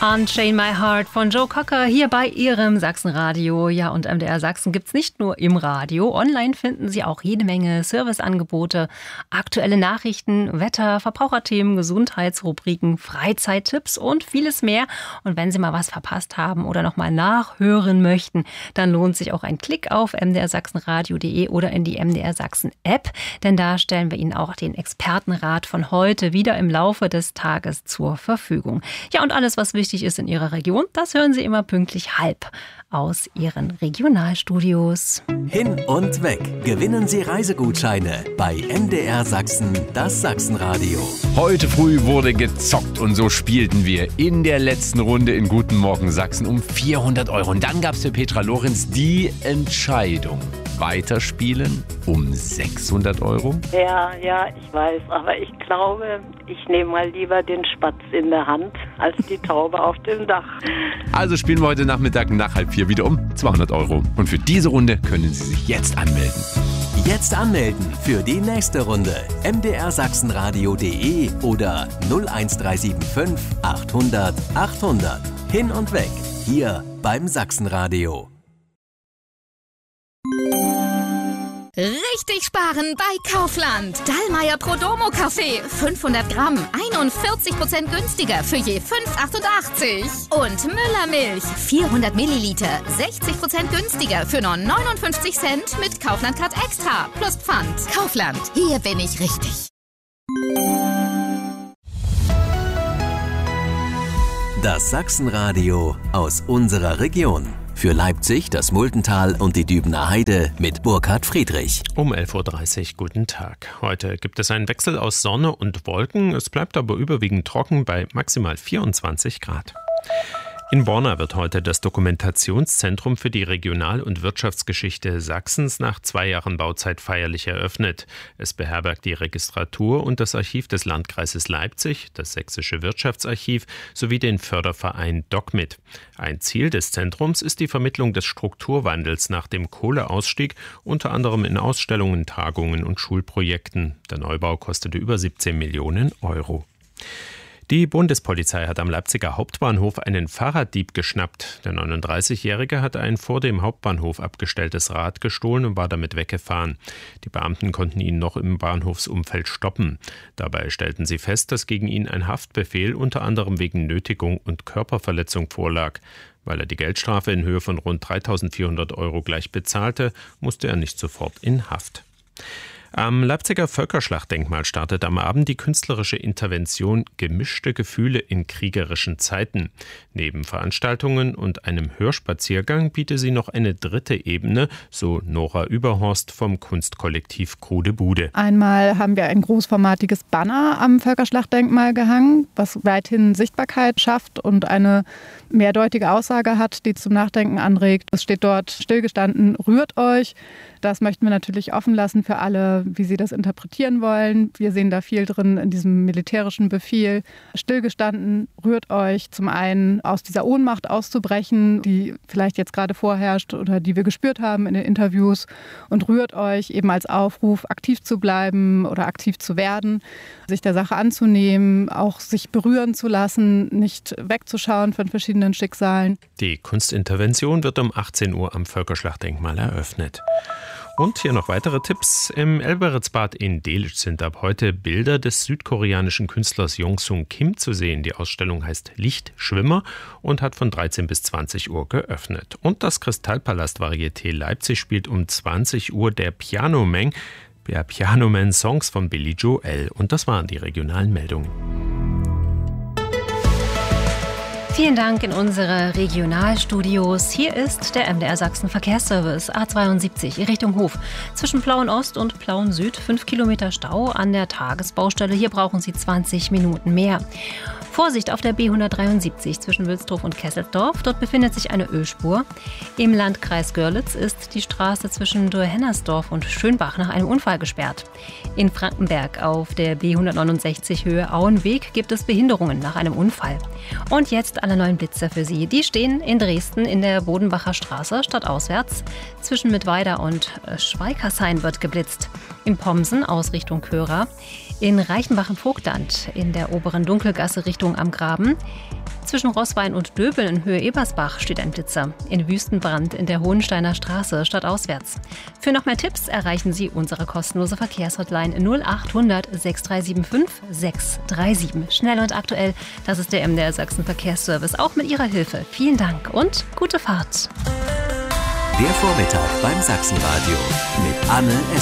Unchain My Heart von Joe Cocker hier bei Ihrem Sachsenradio. Ja, und MDR Sachsen gibt es nicht nur im Radio. Online finden Sie auch jede Menge Serviceangebote, aktuelle Nachrichten, Wetter, Verbraucherthemen, Gesundheitsrubriken, Freizeittipps und vieles mehr. Und wenn Sie mal was verpasst haben oder nochmal nachhören möchten, dann lohnt sich auch ein Klick auf mdrsachsenradio.de oder in die MDR Sachsen App. Denn da stellen wir Ihnen auch den Expertenrat von heute wieder im Laufe des Tages zur Verfügung. Ja, und alles, was wichtig ist in Ihrer Region, das hören Sie immer pünktlich halb aus Ihren Regionalstudios. Hin und weg. Gewinnen Sie Reisegutscheine bei MDR Sachsen, das Sachsenradio. Heute früh wurde gezockt und so spielten wir in der letzten Runde in Guten Morgen Sachsen um 400 €. Und dann gab es für Petra Lorenz die Entscheidung. Weiterspielen um 600 €? Ja, ich weiß, aber ich glaube, ich nehme mal lieber den Spatz in der Hand als die Taube auf dem Dach. Also spielen wir heute Nachmittag nach 3:30 wieder um 200 €. Und für diese Runde können Sie sich jetzt anmelden. Jetzt anmelden für die nächste Runde. mdrsachsenradio.de oder 01375 800 800. Hin und weg. Hier beim Sachsenradio. Richtig sparen bei Kaufland. Dallmayr Prodomo Kaffee 500 Gramm 41% günstiger für je 5,88. Und Müller Milch 400 Milliliter 60% günstiger für nur 59 Cent mit Kaufland Card Extra plus Pfand. Kaufland, hier bin ich richtig. Das Sachsenradio aus unserer Region. Für Leipzig, das Muldental und die Dübener Heide mit Burkhard Friedrich. Um 11:30 Uhr, guten Tag. Heute gibt es einen Wechsel aus Sonne und Wolken. Es bleibt aber überwiegend trocken bei maximal 24 Grad. In Borna wird heute das Dokumentationszentrum für die Regional- und Wirtschaftsgeschichte Sachsens nach 2 Jahren Bauzeit feierlich eröffnet. Es beherbergt die Registratur und das Archiv des Landkreises Leipzig, das Sächsische Wirtschaftsarchiv sowie den Förderverein DocMit. Ein Ziel des Zentrums ist die Vermittlung des Strukturwandels nach dem Kohleausstieg, unter anderem in Ausstellungen, Tagungen und Schulprojekten. Der Neubau kostete über 17 Millionen €. Die Bundespolizei hat am Leipziger Hauptbahnhof einen Fahrraddieb geschnappt. Der 39-Jährige hatte ein vor dem Hauptbahnhof abgestelltes Rad gestohlen und war damit weggefahren. Die Beamten konnten ihn noch im Bahnhofsumfeld stoppen. Dabei stellten sie fest, dass gegen ihn ein Haftbefehl unter anderem wegen Nötigung und Körperverletzung vorlag. Weil er die Geldstrafe in Höhe von rund 3.400 € gleich bezahlte, musste er nicht sofort in Haft. Am Leipziger Völkerschlachtdenkmal startet am Abend die künstlerische Intervention Gemischte Gefühle in kriegerischen Zeiten. Neben Veranstaltungen und einem Hörspaziergang biete sie noch eine dritte Ebene, so Nora Überhorst vom Kunstkollektiv Krude Bude. Einmal haben wir ein großformatiges Banner am Völkerschlachtdenkmal gehangen, was weithin Sichtbarkeit schafft und eine mehrdeutige Aussage hat, die zum Nachdenken anregt. Es steht dort: Stillgestanden, rührt euch. Das möchten wir natürlich offen lassen für alle, wie sie das interpretieren wollen. Wir sehen da viel drin in diesem militärischen Befehl. Stillgestanden, rührt euch. Zum einen aus dieser Ohnmacht auszubrechen, die vielleicht jetzt gerade vorherrscht oder die wir gespürt haben in den Interviews. Und rührt euch eben als Aufruf, aktiv zu bleiben oder aktiv zu werden, sich der Sache anzunehmen, auch sich berühren zu lassen, nicht wegzuschauen von verschiedenen Schicksalen. Die Kunstintervention wird um 18 Uhr am Völkerschlachtdenkmal eröffnet. Und hier noch weitere Tipps. Im Elberitzbad in Delitzsch sind ab heute Bilder des südkoreanischen Künstlers Yongsung Kim zu sehen. Die Ausstellung heißt Lichtschwimmer und hat von 13 bis 20 Uhr geöffnet. Und das Kristallpalast Varieté Leipzig spielt um 20 Uhr der Pianoman Songs von Billy Joel. Und das waren die regionalen Meldungen. Vielen Dank in unsere Regionalstudios. Hier ist der MDR Sachsen Verkehrsservice A72 Richtung Hof. Zwischen Plauen-Ost und Plauen-Süd 5 Kilometer Stau an der Tagesbaustelle. Hier brauchen Sie 20 Minuten mehr. Vorsicht auf der B173 zwischen Wilsdorf und Kesselsdorf. Dort befindet sich eine Ölspur. Im Landkreis Görlitz ist die Straße zwischen Dürr-Hennersdorf und Schönbach nach einem Unfall gesperrt. In Frankenberg auf der B169 Höhe Auenweg gibt es Behinderungen nach einem Unfall. Und jetzt alle neuen Blitzer für Sie. Die stehen in Dresden in der Bodenbacher Straße stadtauswärts. Zwischen Mittweida und Schweikassheim wird geblitzt. In Pomsen aus Richtung Körer. In Reichenbach im Vogtland in der oberen Dunkelgasse Richtung Am Graben. Zwischen Roßwein und Döbeln in Höhe Ebersbach steht ein Blitzer. In Wüstenbrand in der Hohensteiner Straße stadtauswärts. Für noch mehr Tipps erreichen Sie unsere kostenlose Verkehrshotline 0800 6375 637. Schnell und aktuell, das ist der MDR Sachsen Verkehrsservice. Auch mit Ihrer Hilfe. Vielen Dank und gute Fahrt. Der Vormittag beim Sachsenradio mit Anne Esser.